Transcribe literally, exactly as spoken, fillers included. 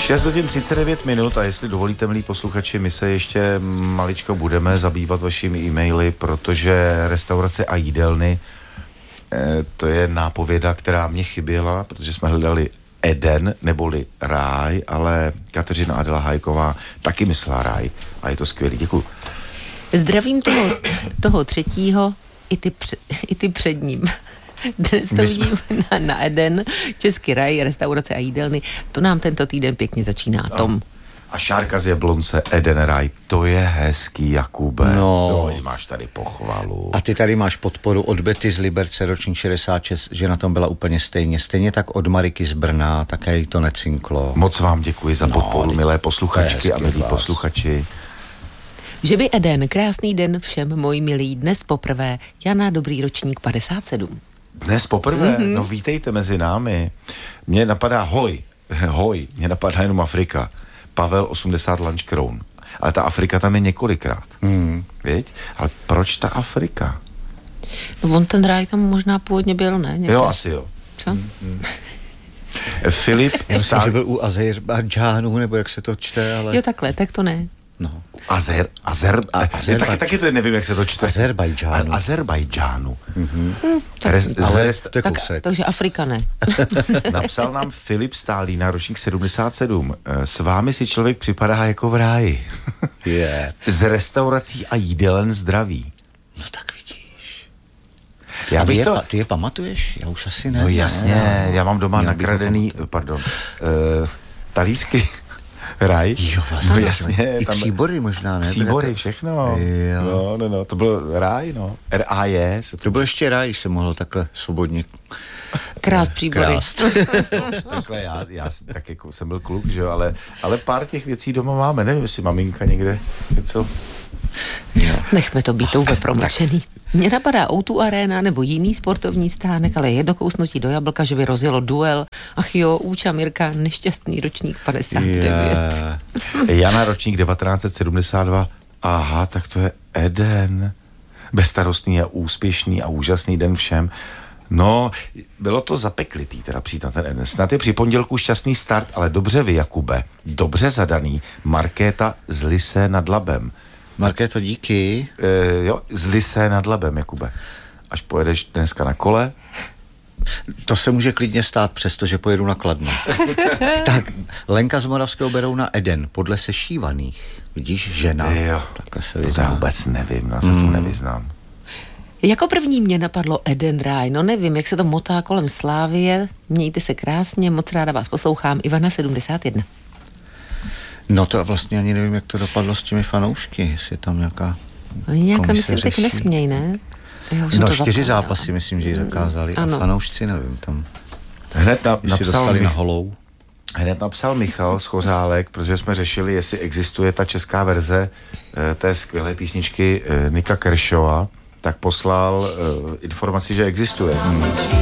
šest hodin třicet devět minut a jestli dovolíte, milí posluchači, my se ještě maličko budeme zabývat vašimi e-maily, protože restaurace a jídelny, eh, to je nápověda, která mě chyběla, protože jsme hledali Eden neboli ráj, ale Kateřina Adela Hajková taky myslela ráj a je to skvělý. Děkuju. Zdravím toho, toho třetího i ty, před, i ty před ním. Dnes to jsme... na, na Eden, Český raj, restaurace a jídelny. To nám tento týden pěkně začíná, no. Tom. A Šárka z Jablonce, Eden raj, to je hezký, Jakube. No. no máš tady pochvalu. A ty tady máš podporu od Betty z Liberce, ročník šedesát šest, že na tom byla úplně stejně. Stejně tak od Mariky z Brna, také jí to necinklo. Moc vám děkuji za podporu, no, milé posluchačky a milí posluchači. Že by Eden, krásný den všem, moji milí, dnes poprvé, Jana, dobrý ročník padesát sedm. Dnes poprvé? Mm-hmm. No vítejte mezi námi. Mně napadá hoj, hoj, mně napadá jenom Afrika. Pavel osmdesát lunch crown. Ale ta Afrika tam je několikrát. Mm. Víš? Ale proč ta Afrika? No on ten ráj tam možná původně byl, ne? Někde. Jo, asi jo. Co? Mm. Filip... Já myslím, stál... že byl u Azerbajdžánu, nebo jak se to čte, ale... Jo, takhle, tak to ne. No. Azer, Azer, a, Azerba... taky, taky to nevím, jak se to čte. Azerbajdžánu. Azerbajdžánu. Mm-hmm. Hmm, tak, Rez, ale rest, to je tak, takže Afrika ne. Napsal nám Filip Stálína, ročník sedmdesát sedm. S vámi si člověk připadá jako v ráji. Yeah. Z restaurací a jídelen zdraví. No tak vidíš. Já a bych je, to... ty je pamatuješ? Já už asi ne. No jasně, ne, já mám doma nakradený, pardon, uh, talířky. Raj? Jo, vlastně. No jasně. I tam... příbory možná, ne? Příbory, všechno. Jo. No, no, no, to byl ráj, no. R A J. To... to byl ještě ráj, se mohlo takhle svobodně krást příbory. Krást. Takhle já, já tak jako jsem byl kluk, že jo, ale, ale pár těch věcí doma máme. Nevím, jestli maminka někde něco... Jo. Nechme to být touhle promlčený. Mně napadá ó dva Arena nebo jiný sportovní stánek, ale jedno kousnutí do jablka, že by rozjelo duel. Ach jo, Úča Mirka, nešťastný ročník padesát devět. Yeah. Jana, ročník devatenáct set sedmdesát dva. Aha, tak to je Eden. Bezstarostný a úspěšný a úžasný den všem. No, bylo to zapeklitý teda přijít na ten Eden. Snad je při pondělku šťastný start, ale dobře vy, Jakube. Dobře zadaný. Markéta z Lysé nad Labem. Markéto, díky. E, jo, z Lysé nad Labem, Jakube. Až pojedeš dneska na kole. To se může klidně stát, přestože pojedu na Kladno. Tak, Lenka z Moravského Berouna Eden, podle sešívaných. Vidíš, žena. Jo. Takhle se vyznám. To já vůbec nevím, já se mm. tu nevyznám. Jako první mě napadlo Eden ráj. No nevím, jak se to motá kolem Slávie. Mějte se krásně, moc ráda vás poslouchám. Ivana sedmdesát jedna. No to vlastně ani nevím, jak to dopadlo s těmi fanoušky, jestli tam nějaká Oni nějak tam myslím teď nesměj, ne? No čtyři zápasy, myslím, že ji zakázali. Ano. A fanoušci, nevím, tam hned na, napsal dostali na holou. Hned napsal Michal Schořálek, protože jsme řešili, jestli existuje ta česká verze eh, té skvělé písničky eh, Nika Kershova, tak poslal eh, informaci, že existuje. Hmm.